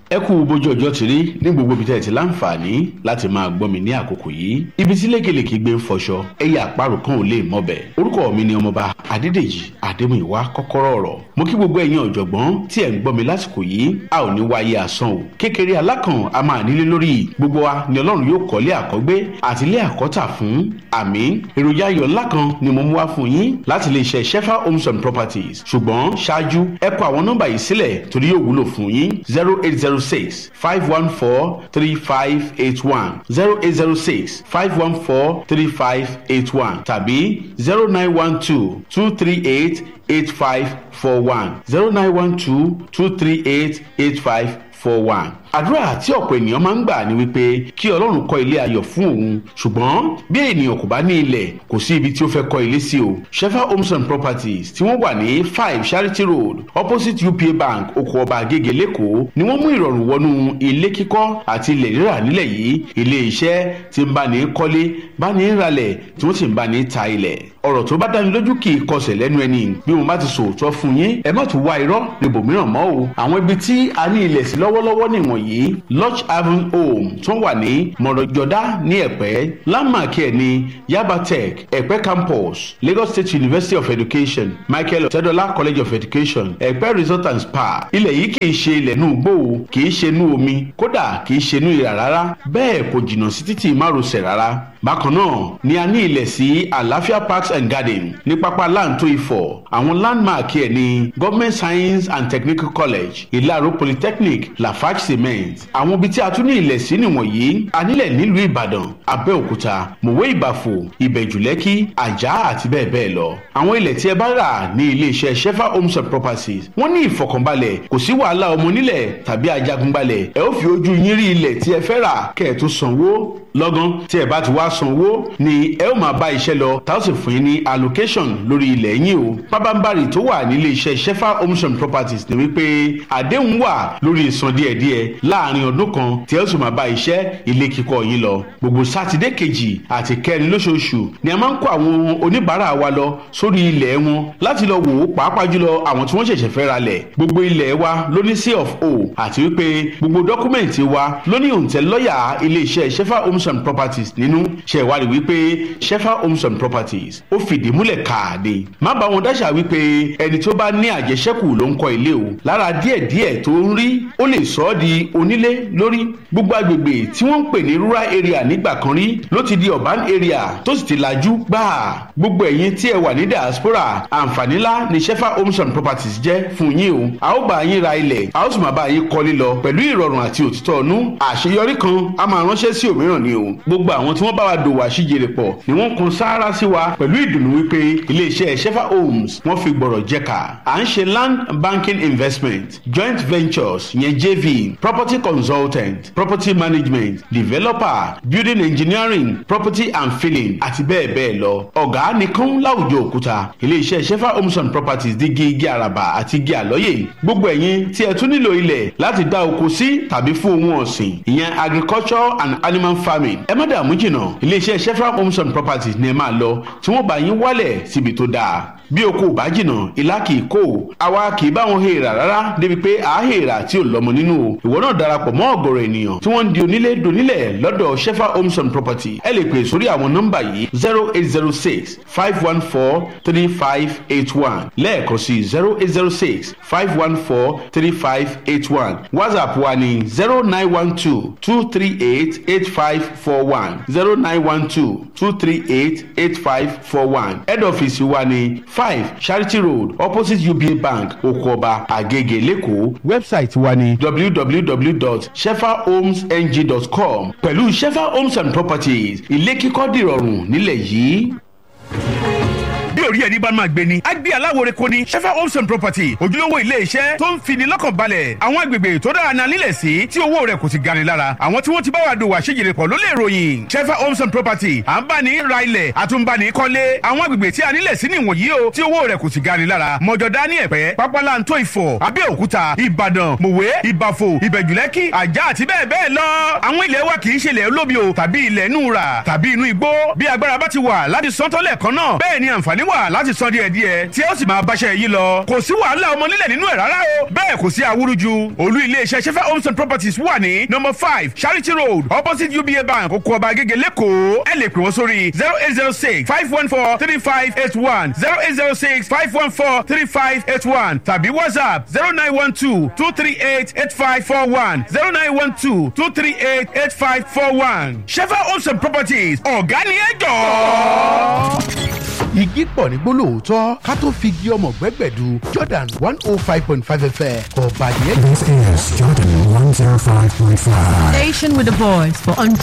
ẹ kú bójú ọjọ́ ti rí ní gbogbo ibi tẹ́ ẹ ti láǹfààní láti máa gbọ́ mi ní àkókò yìí. Ibi tí lékelèké gbé ń fọṣọ ẹyẹ àparò kan ò lè mọ̀bẹ̀. Orúkọ mi ni ọmọọba Adédèjì Adémúyìwá kọ́kọ́rọ́ ọ̀rọ̀. Mo kí gbogbo ẹ̀yin ọ̀jọ̀gbọ́n tí ẹ̀ ń gbọ́ mi lásìkò yìí. A ò ní wáyé asán o. Kékeré alákàn a máa nílé lórí. Gbogbo wa ni Ọlọ́run yóò kọ́lé àkọ́gbé àti ilé àkọ́tà fún. Àmín. Èròjà ayọ̀ ńlá kan ni mo mú wá fún yín láti lè ṣe Shefa Homes and Properties. Ṣùgbọ́n ṣáájú ẹ kọ àwọn nọ́mbà yìí sílẹ̀ torí yóò wúlò fún yín. 0806-514-3581 0806-514-3581 tàbí 0912-238-8541 0912-238-8541. Àdúrà tí ọ̀pọ̀ ènìyàn máa ń gbà ni wípé kí Ọlọ́run kọ́ ilé ayọ̀ fún òun, ṣùgbọ́n bí ènìyàn kò bá ní ilẹ̀ kò sí ibi tí ó fẹ́ kọ́ ilé sí o. Shefa Homes and Properties tí wọ́n wà ní 5 Charity Road opposite UPA Bank oko ọba Agége lẹ́kọ̀ọ́ ni wọ́n mú ìrọ̀rùn wọnú ilé kíkọ́ àti ilẹ̀ rírà nílẹ̀ yìí. Ilé iṣẹ́ tí ń bá ní kọ́lé bá ní ralẹ̀ tí wọ́n sì ń bá ní ta ilẹ̀. Ọ̀rọ̀ tó bá dáni lójú kì í kọsẹ̀ lẹ́nu ẹni. Bí mo bá ti sòótọ́ fún yín ẹ má tún wá irọ́ níbòmíràn mọ́ o. Àwọn ibi tí a ní ilẹ̀ sí lọ́wọ́lọ́wọ́ nìwọ̀n yìí Lodge Haven Home tó wà ní Mọ̀rọ̀jọ́dá ní Ẹ̀pẹ́, Landmark ẹ̀ ní Yaba Tech Ẹ̀pẹ́ Campus, Lagos State University of Education, Michael Ọ̀tẹ́dọ́lá College of Education, Ẹ̀pẹ́ Resort and Spa. Ilẹ̀ yìí kì í ṣe ilẹ̀ inú igbó o, kì í ṣe inú omi, kódà kì í ṣe inú ìrà rárá, bẹ́ẹ̀ kò jìnnà sí títì márosẹ̀ rárá. Bákan náà ni a ní ilẹ̀ sí Àlàáfíà Parks and Garden ní pápá Láǹtó Ifọ̀. Àwọn landmark ẹ̀ ní Government Science and Technical College, Ìlàró Polytechnic, Lafarge Cement. Àwọn ibi tí a tún ní ilẹ̀ sí nìwọ̀nyí: a nílẹ̀ nílùú Ìbàdàn, Abẹ́òkúta, Mòwe Ìbàfò, Ìbẹ̀jùlẹ́kì, Àjà àti bẹ́ẹ̀ bẹ́ẹ̀ lọ. Àwọn ilẹ̀ tí ẹ bá rà ní iléeṣẹ́ Shefa Homes and Properties wọ́n ní ìfọ̀kànbalẹ̀, kò sí wàhálà ọmọ onílẹ̀ tàbí ajagunbalẹ̀. Ẹ ó fi ojú yín rí ilẹ̀ tí ẹ fẹ́ rà kẹ́ ẹ tó sanwó. Lọ́gán tí ẹ bá ti wá sanwó ni ẹ ó máa bá iṣẹ́ lọ tá ó sì fún yín ní allocation lórí ilẹ̀ yín o. Pábánbárì tó wà nílé iṣẹ́ Shefa Homes and Properties ni wípé àdéhùn wà lórí ìsan díẹ̀díẹ̀ láàrin ọdún kan tí ẹ ó sì máa bá iṣẹ́ ilé kíkọ́ yín lọ. Gbogbo sátidé kejì àti kẹrin lóṣooṣù ni a máa ń kó àwọn oníbàárà wa lọ sórí ilẹ̀ wọn láti lọ wò ó, pàápàá jùlọ àwọn tí wọ́n ṣẹ̀ṣẹ̀ fẹ́ ra lẹ̀. Gbogbo ilẹ̀ wa ló ní C of O àti wípé gbogbo dọ́kúmẹ̀ntì wa ló ní òǹtẹ̀ lọ́yà ilé iṣẹ́ Shefa Homes and Properties nínú. Ṣé ìwádìí wípé Shefa Homes and Properties ó fìdí múlẹ̀ káàdé. Má bá wọn dáṣà wípé ẹni tó bá ní àjẹṣẹ́kù ló ń kọ́ ilé o. Lára díẹ̀díẹ̀ tó ń rí ó lè sọ ọ́ di onílé lórí. Gbogbo agbègbè tí wọ́n ń pè ní rural area nígbà kan rí ló ti di urban area tó sì ti lajú gbáà. Gbogbo ẹ̀yin tí ẹ wà ní diaspora, àǹfààní ńlá ni Shefa Homes and Properties jẹ́ fún yín o. A ó bá yín ra ilẹ̀, a ó sì máa bá yín kọ́lé lọ pẹ̀lú ìrọ̀rùn àti òtítọ́ ọ̀nú. Àṣeyọrí kan a máa ránṣẹ́ sí òmíràn ni o. Gbogbo àwọn tí wọ́n bá wa dòwò àṣìjèrè pọ̀ ni wọ́n kan sáárá sí wa pẹ̀lú ìdùnnú wípé iléeṣẹ́ Shefa Homes wọ́n fi gbọ̀rọ̀ jẹ́ka. À ń ṣe land banking investment, joint ventures yẹn JV, property consultant, property management, developer, building engineering, property and filling àti bẹ́ẹ̀ bẹ́ẹ̀ lọ. Ọ̀gá nìkan láwùjọ òkúta. Iléeṣẹ́ Shefa Homes and Properties di igi àràbà àti igi àlọ́yè. Gbogbo ẹ̀yin tí ẹ tún nílò ilẹ̀ láti dá oko sí tàbí fún ohun ọ̀sìn, ìyẹn agriculture and animal farming, ẹ má dààmú jìnnà. Iléeṣẹ́ Shefa Homes and Properties ni ẹ máa lọ tí wọ́n bá yín wálẹ̀ síbi tó dáa. Bí oko ò bá jìnnà ìlà kì í kó o. Àwa kì í bá wọn hèèrà rárá débi pé à á hèèrà tí ò lọ́mọ nínú o. Ìwọ náà darapọ̀ mọ́ ọ̀gọ̀rọ̀ ènìyàn tí wọ́n ń di onílé donílẹ̀ lọ́dọ̀ Shefa Homes and Properties. Ẹ lè pè sórí àwọn nọ́mbà yìí 0806-514-3581 lẹ́ẹ̀kan sí 0806-514-3581. WhatsApp wa ní 0912-238-8541 0912-238-8541. Head office wa ní 5 Charity Road opposite UBA Bank Okoba Agege Lẹ́kọ̀ọ́. Website wa ní www.shefahomesng.com. Pẹ̀lú Shefa Homes and Properties ilé kíkọ́ dìrọ̀rùn nílẹ̀ yìí. Bí orí ẹni bá máa gbé ni a gbé aláwòrán kò ní Shefa Homes and Property ojúlówó ilé iṣẹ́ tó ń fini lọ́kàn balẹ̀. Àwọn agbègbè tó dára náà nílẹ̀ sí tí owó rẹ̀ kò sì gani lára. Àwọn tí wọ́n ti bá wa dòwò àṣejèrè pọ̀ ló lè ròyìn. Shefa Homes and Property à ń bá ní ra ilẹ̀ àtúnbá ní kọ́lé. Àwọn agbègbè tí a nílẹ̀ sí nìwọ̀nyí o tí owó rẹ̀ kò sì gani lára. Mọ̀jọ̀dá ní Ẹ̀pẹ́, Pápálantó Ifọ̀, Abẹ́òkúta, Ìbàdàn, Mòwe, Ìbàfò, Ìbẹ̀jùlẹ́kì, Àjà àti bẹ́ẹ̀ bẹ́ẹ̀ lọ. Àwọn ilẹ̀ wa kì í ṣe ilẹ̀ olómi o tàbí ilẹ̀ inú ra tàbí inú igbó. Bí agbára bá ti wà láti sọ́tọ́lẹ̀ kan náà bẹ́ẹ̀ ni àǹfààní wà láti san díẹ̀díẹ̀ tí ó sì máa báṣẹ́ yìí lọ. Kò sí wàhálà ọmọ nílẹ̀ nínú ẹ̀ rárá o. Bẹ́ẹ̀ kò sí awúrúju. Olú ilé-iṣẹ́ Shefa Homes and Properties wà ní number 5 Charity Road opposite UBA Bank Oko Ọba Agége Lẹ́kọ̀ọ́. Ẹ lè pè wọ́n sórí 0806-514-3581 0806-514-3581 tàbí WhatsApp 0912-238-8541 0912-238-8541. Shefa Homes and Properties ọ̀gá ni ẹ jọ̀ọ́. Igi pọ̀ ní gbólóòótọ́ ká tó fi igi ọmọ gbẹ́gbẹ̀du Jordan 105.5 FM ọ̀bàdìẹ́. This is Jordan 105.5. Station with the voice for